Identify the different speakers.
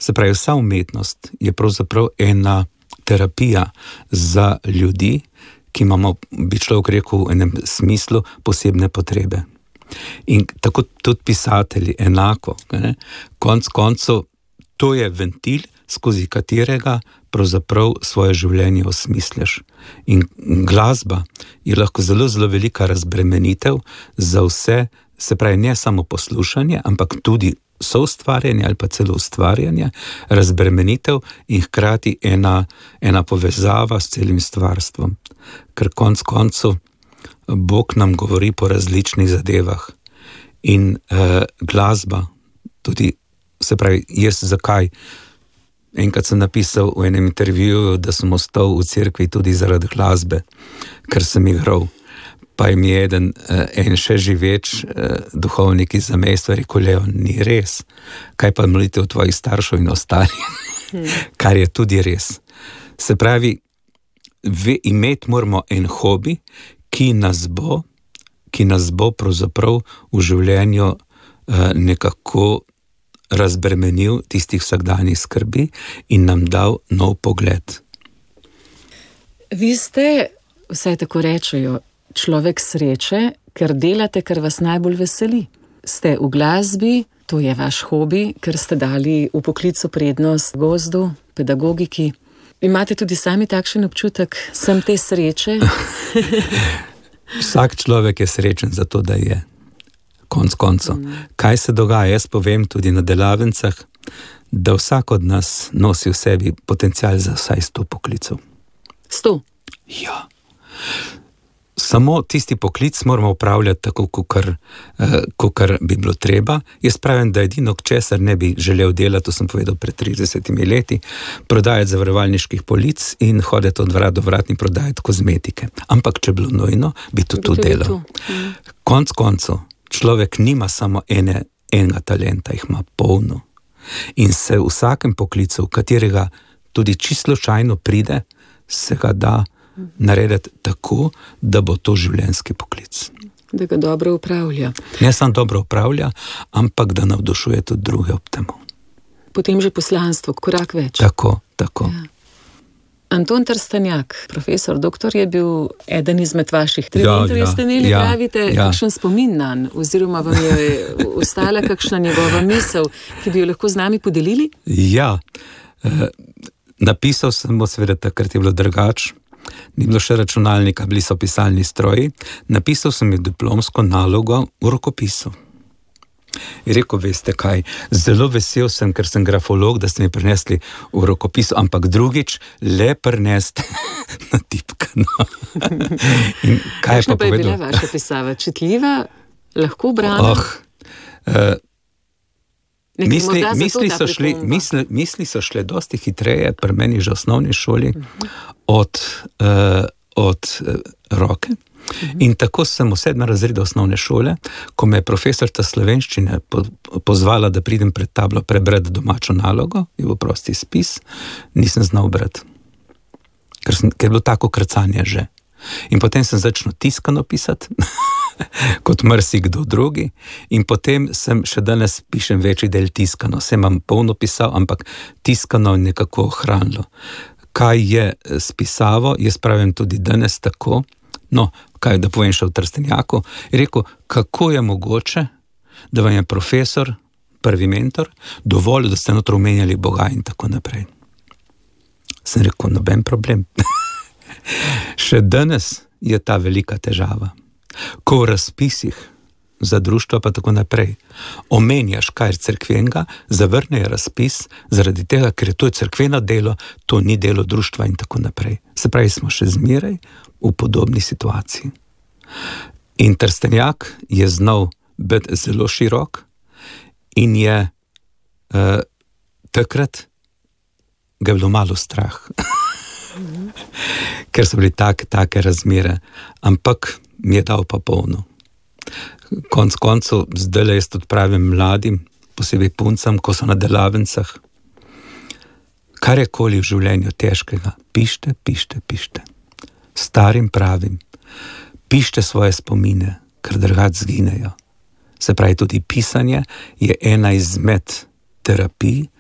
Speaker 1: Se pravi, vsa umetnost je pravzaprav ena terapija za ljudi, ki imamo, bi človek rekel, v enem smislu posebne potrebe. In tako tudi pisatelji enako. Ne? Konec koncev, to je ventil, skozi katerega pravzaprav svoje življenje osmisliš. In glasba je lahko zelo, zelo velika razbremenitev za vse, se pravi, ne samo poslušanje, ampak tudi soustvarjanje ali pa celo ustvarjanje, razbremenitev in hkrati ena povezava s celim stvarstvom. Ker konec koncev Bog nam govori po različnih zadevah in glasba, tudi, se pravi, jaz zakaj? Enkrat sem napisal v enem intervjuju, da sem ostal v cerkvi tudi zaradi glasbe, ker sem igral. Pa mi je en še živeč duhovnik iz zamestva rekel, Leon, ni res. Kaj pa molitev tvojih staršev in ostalih? Kar je tudi res. Se pravi, imeti moramo en hobi, ki nas bo pravzaprav v življenju nekako razbremenil tistih vsakdanjih skrbi in nam dal nov pogled.
Speaker 2: Vi ste, vsaj tako rečejo, človek sreče, ker delate, kar vas najbolj veseli. Ste v glasbi, to je vaš hobi, ker ste dali v poklicu prednost gozdu, pedagogiki. Imate tudi sami takšen občutek, sem te sreče?
Speaker 1: Vsak človek je srečen za to, da je. Konec koncev. Kaj se dogaja? Jaz povem tudi na delavnicah, da vsak od nas nosi v sebi potencial za vsaj 100 poklicov.
Speaker 2: 100?
Speaker 1: Ja. Samo tisti poklic moramo upravljati tako, kakor bi bilo treba. Jaz pravim, da edino, česar ne bi želel delati, to sem povedal pred 30 leti, prodajati zavarovalniških polic in hoditi od vrat do vrat in prodajati kozmetike. Ampak, če bilo nujno, bi to delal. Konec koncev, človek nima samo enega talenta, jih ima polno. In se v vsakem poklicu, v katerega tudi čisto slučajno pride, se ga da narediti tako, da bo to življenjski poklic.
Speaker 2: Da ga dobro upravlja.
Speaker 1: Ne samo dobro upravlja, ampak da navdušuje tudi druge ob temu.
Speaker 2: Potem že poslanstvo, korak več.
Speaker 1: Tako. Ja.
Speaker 2: Anton Trstenjak, profesor, doktor, je bil eden izmed vaših mentorjev, ste imeli, pravite, kakšen spomin nanj, oziroma vam je ostala kakšna njegova misel, ki bi jo lahko z nami podelili?
Speaker 1: Ja, napisal sem mu, seveda takrat je bilo drugače, ni bilo še računalnika, bili so pisalni stroji, napisal sem jim diplomsko nalogo v rokopisu. In rekel, veste kaj, zelo vesel sem, ker sem grafolog, da ste mi prinesli v rokopisu, ampak drugič le prineste na tipkano. In kaj je pa povedal?
Speaker 2: Kakšna pa je bila vaša pisava? Čitljiva, lahko brana?
Speaker 1: Misli so šle dosti hitreje pri meni že v osnovni šoli od roke. In tako sem v 7. razredu osnovne šole, ko me je profesorca slovenščine pozvala, da pridem pred tablo prebrati domačo nalogo, je bil prosti spis, nisem znal brati. Ker je bilo tako krcanje že. In potem sem začel tiskano pisati, kot marsikdo drugi, in potem sem še danes pišem večji del tiskano. Sem vam polno pisal, ampak tiskano nekako ohranilo. Kaj je s pisavo, jaz pravim tudi danes tako, kaj da povem še v Trstenjaku, je rekel, kako je mogoče, da vam je profesor, prvi mentor, dovolj, da ste notro omenjali Boga in tako naprej. Sem rekel, noben problem. Še danes je ta velika težava. Ko v razpisih za društva pa tako naprej omenjaš, kaj je cerkvenega, zavrnejo razpis zaradi tega, ker je to cerkveno delo, to ni delo društva in tako naprej. Se pravi, smo še zmeraj v podobni situaciji. In Trstenjak je znal biti zelo širok in je takrat ga je bilo malo strah. Ker so bili take razmere, ampak mi je dal pa polno. Konec koncev, zdaj jaz tudi pravim mladim, posebej puncam, ko so na delavnicah, karkoli v življenju težkega, pište. Starim pravim, pište svoje spomine, ker drugače zginejo. Se pravi, tudi pisanje je ena izmed terapij